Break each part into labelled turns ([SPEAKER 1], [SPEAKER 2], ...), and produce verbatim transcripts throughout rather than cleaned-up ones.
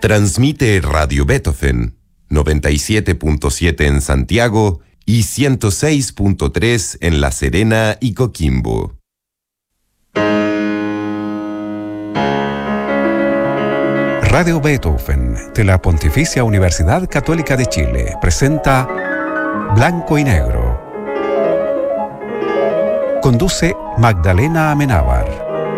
[SPEAKER 1] Transmite Radio Beethoven, noventa y siete punto siete en Santiago y ciento seis punto tres en La Serena y Coquimbo.
[SPEAKER 2] Radio Beethoven, de la Pontificia Universidad Católica de Chile, presenta Blanco y Negro. Conduce Magdalena Amenábar.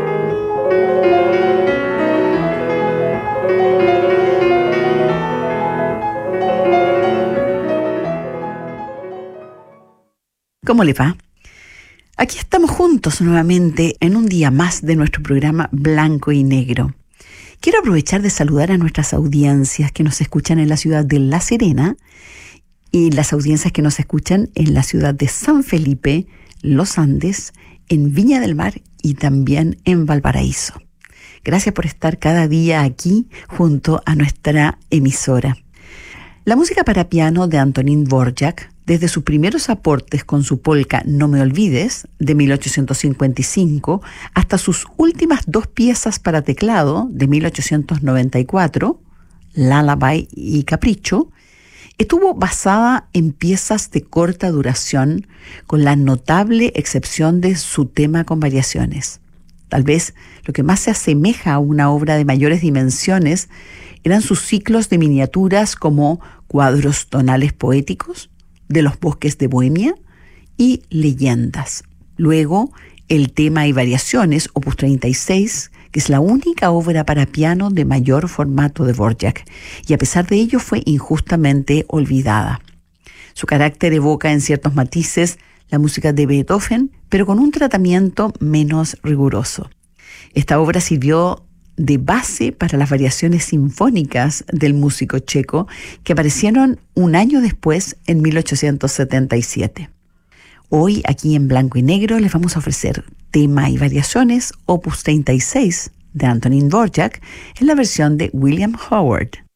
[SPEAKER 3] ¿Cómo le va? Aquí estamos juntos nuevamente en un día más de nuestro programa Blanco y Negro. Quiero aprovechar de saludar a nuestras audiencias que nos escuchan en la ciudad de La Serena y las audiencias que nos escuchan en la ciudad de San Felipe, Los Andes, en Viña del Mar y también en Valparaíso. Gracias por estar cada día aquí junto a nuestra emisora. La música para piano de Antonín Dvorak, desde sus primeros aportes con su polka No me olvides, de mil ochocientos cincuenta y cinco, hasta sus últimas dos piezas para teclado, de mil ochocientos noventa y cuatro, Lullaby y Capricho, estuvo basada en piezas de corta duración, con la notable excepción de su tema con variaciones. Tal vez lo que más se asemeja a una obra de mayores dimensiones eran sus ciclos de miniaturas como Cuadros tonales poéticos, de los bosques de Bohemia y Leyendas. Luego, el tema y variaciones, opus treinta y seis, que es la única obra para piano de mayor formato de Dvorak, y a pesar de ello fue injustamente olvidada. Su carácter evoca en ciertos matices la música de Beethoven, pero con un tratamiento menos riguroso. Esta obra sirvió de base para las variaciones sinfónicas del músico checo que aparecieron un año después, en mil ochocientos setenta y siete. Hoy, aquí en Blanco y Negro, les vamos a ofrecer tema y variaciones opus treinta y seis de Antonín Dvorak en la versión de William Howard.